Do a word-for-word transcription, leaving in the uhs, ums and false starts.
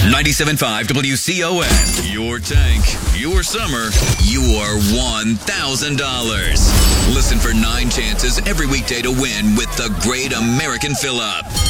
ninety-seven point five W C O N. Your tank, your summer, your one thousand dollars. Listen for nine chances every weekday to win with the Great American Fill-Up.